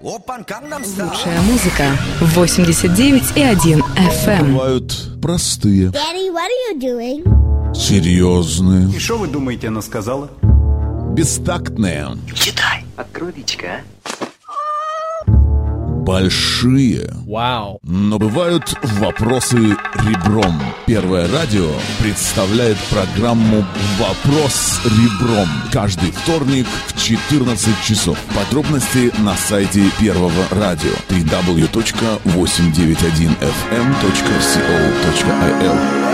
Лучшая музыка 89,1 FM. Бывают простые, Daddy, what are you doing? серьезные, И что вы думаете, она сказала? бестактные, Читай. Открой личико, а? большие. Вау. Но бывают вопросы ребром. Первое радио представляет программу «Вопрос ребром» каждый вторник в 14 часов. Подробности на сайте Первого радио www.891fm.co.il.